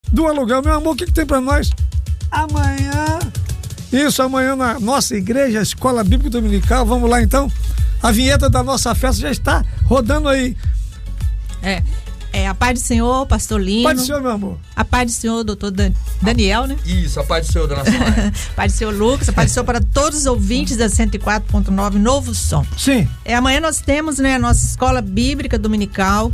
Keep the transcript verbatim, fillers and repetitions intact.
do aluguel. Meu amor, o que, que tem pra nós? Amanhã, isso, amanhã na nossa igreja, Escola Bíblica Dominical. Vamos lá então. A vinheta da nossa festa já está rodando aí. É. É, a paz do Senhor, pastor Lino. Paz do Senhor, meu amor. A paz do Senhor, doutor Dan- Daniel, né? Isso, a paz do Senhor, dona Soraya. Paz do Senhor, Lucas. A paz do Senhor para todos os ouvintes da cento e quatro ponto nove Novo Som. Sim. É, amanhã nós temos, né, a nossa escola bíblica dominical,